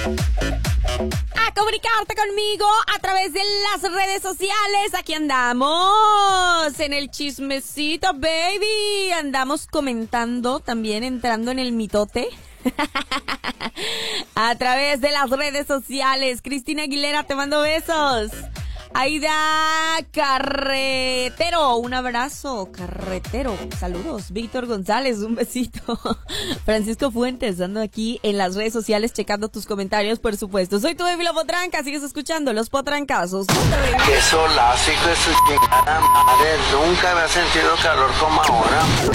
A comunicarte conmigo a través de las redes sociales. Aquí andamos en el chismecito, baby. Andamos comentando, también entrando en el mitote. A través de las redes sociales. Cristina Aguilera, te mando besos. Aida Carretero, un abrazo, Carretero, saludos. Víctor González, un besito. Francisco Fuentes, ando aquí en las redes sociales checando tus comentarios, por supuesto. Soy tu Baby La Potranca, sigues escuchando Los Potrancazos. Qué solazo, hijo de su chingada madre, nunca había sentido calor como ahora.